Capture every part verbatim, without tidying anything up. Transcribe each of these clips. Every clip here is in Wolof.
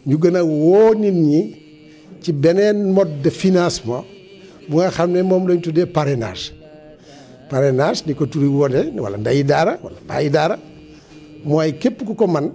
ñu gën a woo nit ñi ci beneen mode de financement bu nga xam ne moom lañ tuddee parrainage parrainage ni ko turi wone wala ndeyi daara wala bàyyi daara mooy képp ku ko man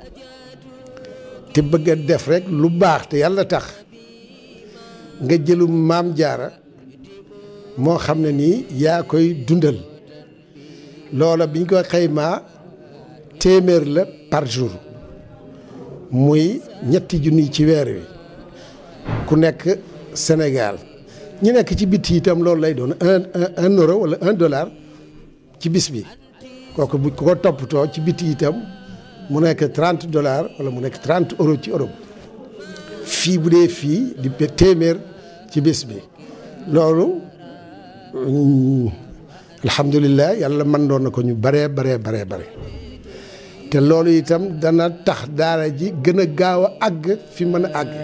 te bëgg a def rek lu baax te yàlla tax nga jëlum maam jaara moo xam ne nii yaa koy dundal loola biñ ko xaymaa téeméer la par jour muy ñetti junni ci weer wi ku nekk Sénégal ñi nekk ci biti itam loolu lay doon un un euro wala un dollar ci bis bi kooku bu ko toppatoo ci biti itam mu nekk trente dollars wala mu nekk trente euros ci Europe fii bu dee fii di téeméer ci bis bi loolu alhamdulilah yàlla mën doon na ko ñu baree baree baree bare te loolu itam dana tax daara ji gën a gaaw a àgg fi mën a àgg.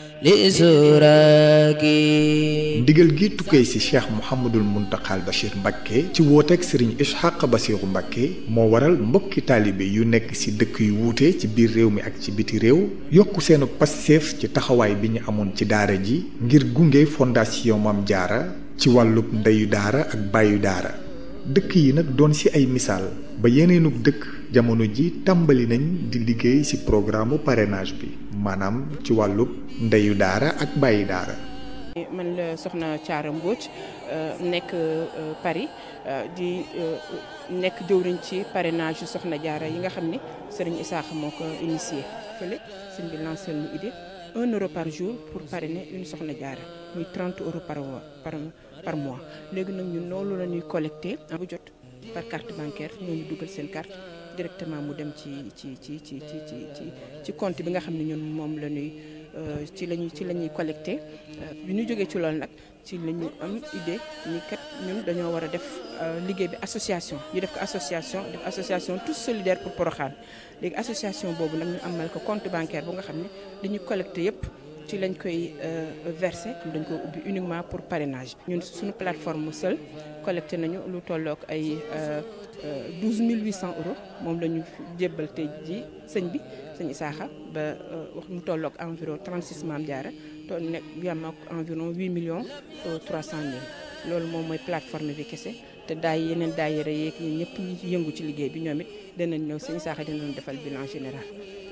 ndigal gi tukkee ci Cheikh Mouhamadul Mountakha Bachir Mbacké ci wooteeg Serigne Ishaq Bassirou Mbacké moo waral mbokki taalibe yu nekk ci dëkk yu wuute ci biir réew mi ak ci biti réew yokku seenu passeef ci taxawaay bi ñu amoon ci daara ji ngir gunge fondation Mame Diarra ci wàllub ndeyu daara ak bàyyu daara dëkk yi nag doon ci ay misaal ba yeneenug dëkk jamono ji tàmbali nañ di liggéey ci programme parrainage bi maanaam ci wàllub ndeyu daara ak bàyyi daara. man la soxna Thiara Mbodj nekk Paris di nekk jëwriñ ci parrainage yu soxna Diarra yi nga xam ne Serigne Issakha moo ko initié fële sëñ bi lancé lu idée un euro par jour pour parrainer une soxna Diarra muy trente euros par par par mois léegi nag ñun loolu la ñuy collecté bu jot par carte bancaire ñoo ñu dugal seen carte directement mu dem ci ci ci ci ci ci ci compte bi nga xam ne ñun moom la ñuy ci lañuy ci la ñuy collecté bi ñu jógee ci loolu nag ci la ñu am idée ni kat ñun dañoo war a def liggéey bi association ñu def ko association def association tous solidaires pour Porokhane léegi association boobu nag ñu amal ko compte bancaire bu nga xam ne li ñu collecté yépp ci lañ koy versé dañ ko ubbi uniquement pour parrainage ñun suñu plateforme seul collecté nañu lu tollook ay douze mille huit cents euros moom la ñu jébbal tey ji sëñ bi sëñ Issakha ba wax mu tollook environ trente-six Mame Diarra to nekk yam ak environ huit millions trois cent mille loolu moom mooy plateforme bi kese te daay yeneen daayira yeeg ñun ñëpp ñi yëngu ci liggéey bi ñoom it danañ ñëw sëñ Issakha dinañ defal bilan général.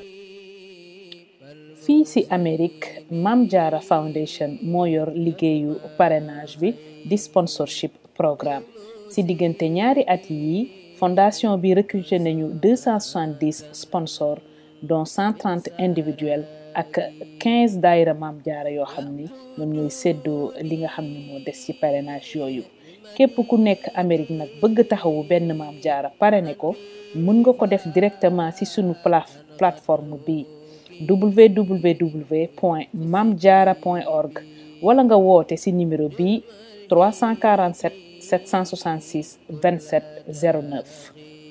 fii ci Amérique Mame Diarra Foundation moo yor liggéeyu parrainage bi di sponsorship programme ci diggante ñaari at yi fondation bi recruté nañu deux cent soixante-dix sponsors dont cent trente individuels ak quinze daayira Mame Diarra yoo xam ni ñoom ñooy séddoo li nga xam ne moo des ci parrainage yooyu képp ku nekk Amérique nag bëgg taxawu benn Mame Diarra parrainé ko mën nga ko def directement ci sunu plateforme bi w w w point mame diarra point org wala nga woote ci numéro bi trois cent quarante-sept sept cent soixante-six vingt-sept zéro neuf.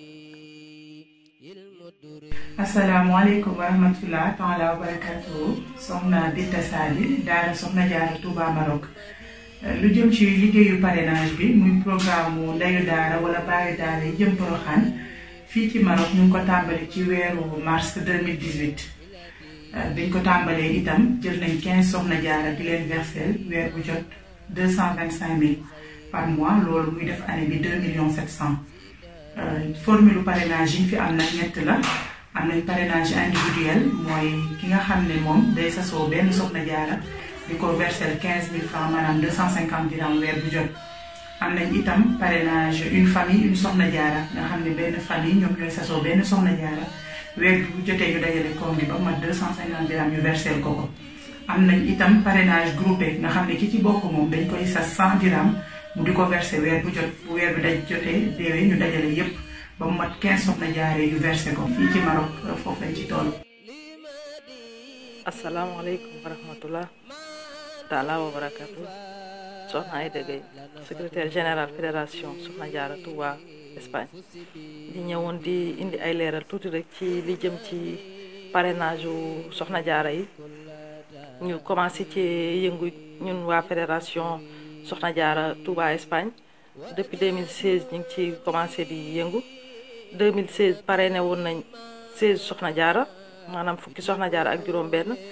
asalaamaaleykum wa rahmatulah taala wa barakatuh soxna Binta Sali daara soxna Diarra Touba Maroc lu jëm ci liggéeyu parrainage bi muy programme mu ndeyu daara wala baayu daara yi jëm Porokhane fii ci Maroc ñu ngi ko tàmbali ci weeru mars deux mille dix-huit biñ ko tàmbalee itam jël nañ quinze soxna Diarra di leen versel weer bu jot deux cent vingt-cinq mille par mois loolu muy def année bi deux millions sept cents formule parrainage yi fi am nag ñett la am nañ parrainage individuel mooy ki nga xam ne moom day sasoo benn soxna Diarra di ko versel quinze mille francs maanaam deux cent cinquante dirhams weer bu jot am nañ itam parrainage une famille une soxna Diarra nga xam ne benn famille ñoom ñooy sasoo benn soxna Diarra weer bu jotee ñu dajale koom bi ba mat deux cent cinquante dirhams ñu versel ko ko am nañ itam parrainage groupé nga xam ne ki ci bokk moom dañ koy sas cent dirhams mu di ko versé weer bu jot bu weer bi daj jotee déwee ñu dajale yépp ba mu mat quinze soxna Diarra yu versé ko fii ci Maroc foofu lañ ci toll. asalaamaaleykum wa rahmatullah taala wa barakatu soxna Aïda Gueye secrétaire général fédération soxna Diarra Touba Espagne di ñëwoon di indi ay leeral tuuti rek ci li jëm ci parrainage u soxna Diarra yi ñu commencé ci yëngu ñun waa fédération soxna Diarra Touba Espagne depuis deux mille seize ñu ngi ci commencé di yëngu deux mille seize parrainé woon nañ seize soxna Diarra maanaam fukki soxna Diarra ak juróom benn